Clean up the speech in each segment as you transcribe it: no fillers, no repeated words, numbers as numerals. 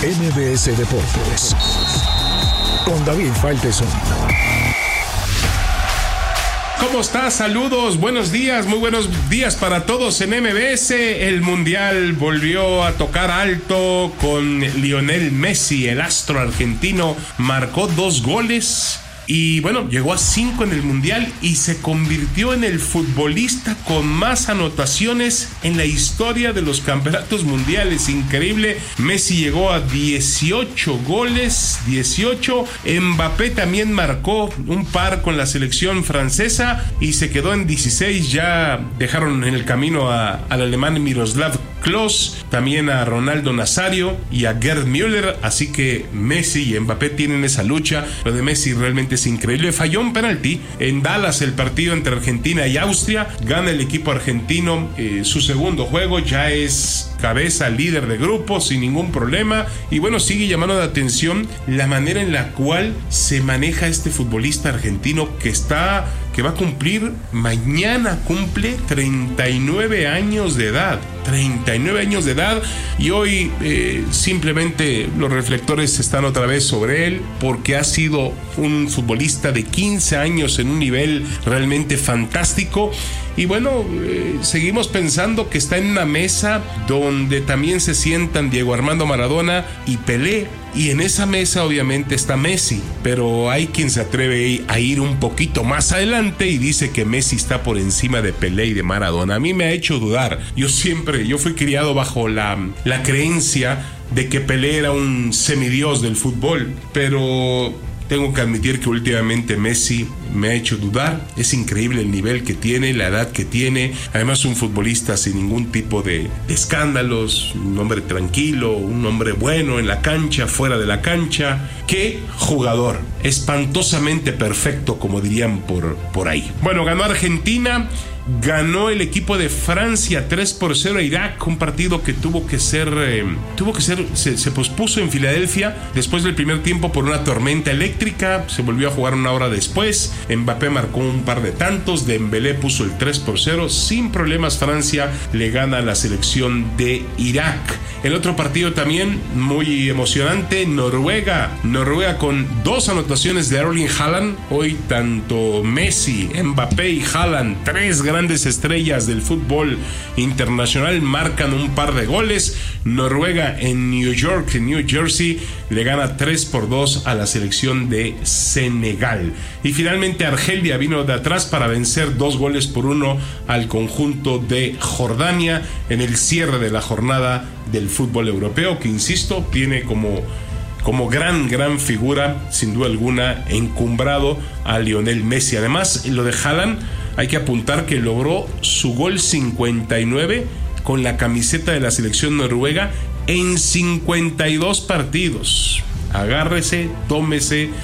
MBS Deportes con David Faitelson. ¿Cómo estás? Saludos, buenos días, muy buenos días para todos en MBS. El Mundial volvió a tocar alto con Lionel Messi, el astro argentino, marcó 2 goles. Y bueno, llegó a 5 en el Mundial y se convirtió en el futbolista con más anotaciones en la historia de los campeonatos mundiales. Increíble, Messi llegó a 18 goles, 18. Mbappé también marcó un par con la selección francesa y se quedó en 16. Ya dejaron en el camino al alemán Miroslav Klose, también a Ronaldo Nazario y a Gerd Müller, así que Messi y Mbappé tienen esa lucha. Lo de Messi realmente es increíble. Falló un penalti en Dallas el partido entre Argentina y Austria, gana el equipo argentino su segundo juego, ya es cabeza, líder de grupo sin ningún problema. Y bueno, sigue llamando la atención la manera en la cual se maneja este futbolista argentino que va a cumplir, mañana cumple 39 años de edad. 39 años de edad y hoy simplemente los reflectores están otra vez sobre él porque ha sido un futbolista de 15 años en un nivel realmente fantástico. Y bueno, seguimos pensando que está en una mesa donde también se sientan Diego Armando Maradona y Pelé. Y en esa mesa obviamente está Messi, pero hay quien se atreve a ir un poquito más adelante y dice que Messi está por encima de Pelé y de Maradona. A mí me ha hecho dudar. Yo fui criado bajo la creencia de que Pelé era un semidios del fútbol, pero tengo que admitir que últimamente Messi me ha hecho dudar. Es increíble el nivel que tiene, la edad que tiene. Además, un futbolista sin ningún tipo de escándalos, un hombre tranquilo, un hombre bueno en la cancha, fuera de la cancha. ¡Qué jugador! Espantosamente perfecto, como dirían por ahí. Bueno, ganó Argentina. Ganó el equipo de Francia 3-0 a Irak, un partido que se pospuso en Filadelfia después del primer tiempo por una tormenta eléctrica. Se volvió a jugar una hora después. Mbappé marcó un par de tantos, Dembélé puso el 3-0. Sin problemas, Francia le gana a la selección de Irak. El otro partido también muy emocionante, Noruega con 2 anotaciones de Erling Haaland. Hoy tanto Messi, Mbappé y Haaland, 3 grandes estrellas del fútbol internacional, marcan un par de goles. Noruega en New Jersey, le gana 3-2 a la selección de Senegal. Y finalmente Argelia vino de atrás para vencer 2-1 al conjunto de Jordania en el cierre de la jornada del fútbol europeo, que insisto, tiene como gran figura, sin duda alguna, encumbrado a Lionel Messi. Además, lo de Haaland, hay que apuntar que logró su gol 59 con la camiseta de la selección noruega en 52 partidos. Agárrese, tome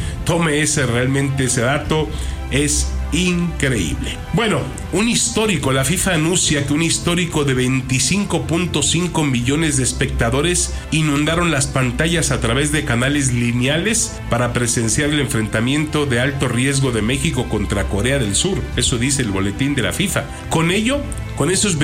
realmente ese dato, es increíble. Bueno, un histórico, la FIFA anuncia que un histórico de 25.5 millones de espectadores inundaron las pantallas a través de canales lineales para presenciar el enfrentamiento de alto riesgo de México contra Corea del Sur. Eso dice el boletín de la FIFA. Con esos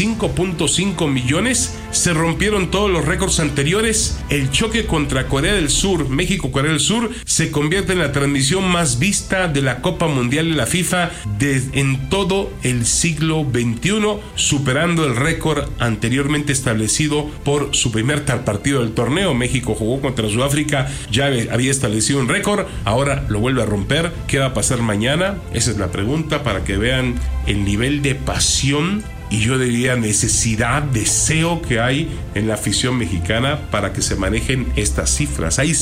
25.5 millones se rompieron todos los récords anteriores. El choque contra Corea del Sur, México-Corea del Sur, se convierte en la transmisión más vista de la Copa Mundial de la FIFA en todo el siglo XXI, superando el récord anteriormente establecido por su primer partido del torneo. México jugó contra Sudáfrica, ya había establecido un récord, ahora lo vuelve a romper. ¿Qué va a pasar mañana? Esa es la pregunta, para que vean el nivel de pasión y yo diría necesidad, deseo que hay en la afición mexicana para que se manejen estas cifras. Hay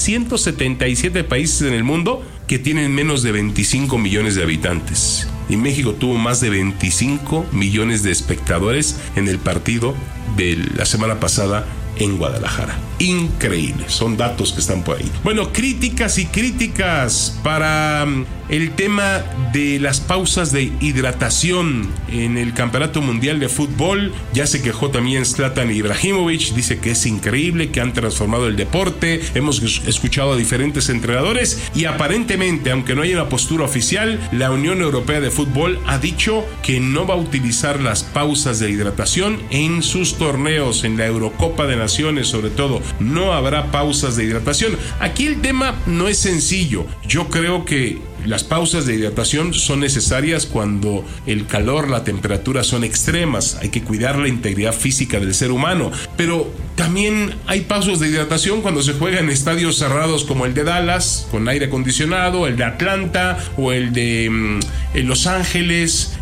177 países en el mundo que tienen menos de 25 millones de habitantes. Y México tuvo más de 25 millones de espectadores en el partido de la semana pasada en Guadalajara. Increíble, son datos que están por ahí. Bueno, críticas para el tema de las pausas de hidratación en el Campeonato Mundial de Fútbol. Ya se quejó también Zlatan Ibrahimovic, dice que es increíble, que han transformado el deporte. Hemos escuchado a diferentes entrenadores y aparentemente, aunque no haya una postura oficial, la Unión Europea de Fútbol ha dicho que no va a utilizar las pausas de hidratación en sus torneos, en la Eurocopa de Naciones sobre todo. No habrá pausas de hidratación. Aquí el tema no es sencillo. Yo creo que las pausas de hidratación son necesarias cuando el calor, la temperatura son extremas. Hay que cuidar la integridad física del ser humano. Pero también hay pausas de hidratación cuando se juega en estadios cerrados como el de Dallas, con aire acondicionado, el de Atlanta o el de Los Ángeles.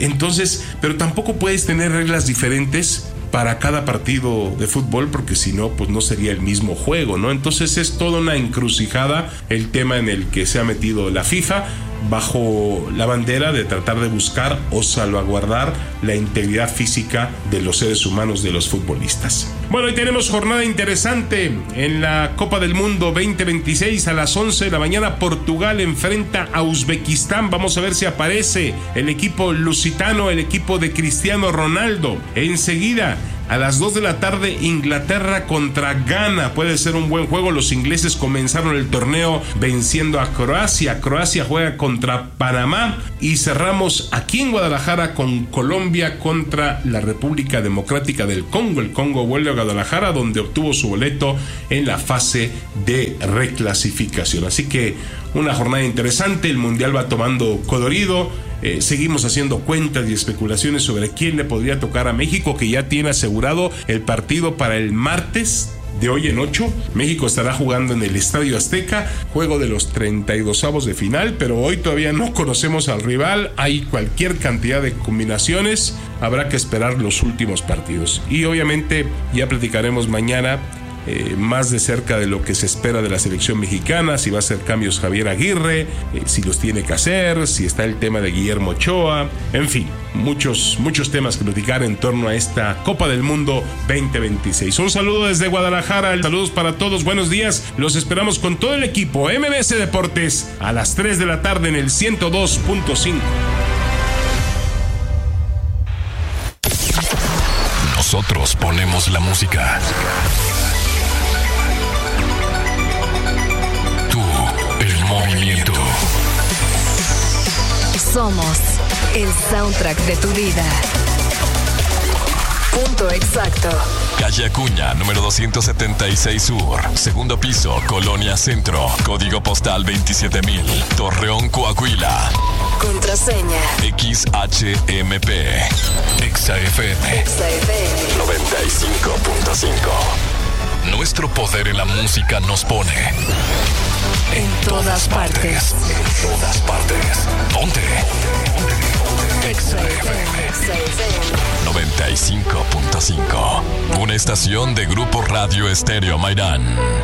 Pero tampoco puedes tener reglas diferentes para cada partido de fútbol, porque si no, pues no sería el mismo juego, ¿no? Entonces es toda una encrucijada el tema en el que se ha metido la FIFA bajo la bandera de tratar de buscar o salvaguardar la integridad física de los seres humanos, de los futbolistas. Bueno, hoy tenemos jornada interesante en la Copa del Mundo 2026 a las 11 de la mañana. Portugal enfrenta a Uzbekistán. Vamos a ver si aparece el equipo lusitano, el equipo de Cristiano Ronaldo. Enseguida, a las 2 de la tarde, Inglaterra contra Ghana. Puede ser un buen juego. Los ingleses comenzaron el torneo venciendo a Croacia. Croacia juega contra Panamá. Y cerramos aquí en Guadalajara con Colombia contra la República Democrática del Congo. El Congo vuelve a Guadalajara, donde obtuvo su boleto en la fase de reclasificación. Así que una jornada interesante. El Mundial va tomando colorido. Seguimos haciendo cuentas y especulaciones sobre quién le podría tocar a México, que ya tiene asegurado el partido para el martes de hoy en 8. México estará jugando en el Estadio Azteca, juego de los 32avos de final, pero hoy todavía no conocemos al rival. Hay cualquier cantidad de combinaciones, habrá que esperar los últimos partidos. Y obviamente ya platicaremos mañana más de cerca de lo que se espera de la selección mexicana, si va a hacer cambios Javier Aguirre, si los tiene que hacer, si está el tema de Guillermo Ochoa, en fin, muchos temas que platicar en torno a esta Copa del Mundo 2026. Un saludo desde Guadalajara, saludos para todos, buenos días, los esperamos con todo el equipo MBS Deportes a las 3 de la tarde en el 102.5. Nosotros ponemos la música. Movimiento. Somos el soundtrack de tu vida. Punto exacto. Calle Acuña, número 276 Sur, segundo piso, Colonia Centro, código postal 27000, Torreón, Coahuila. Contraseña XHMP. XFM 95.5. Nuestro poder en la música nos pone en todas partes. En todas partes. Ponte. XFM 95.5. Una estación de Grupo Radio Estéreo Mairán.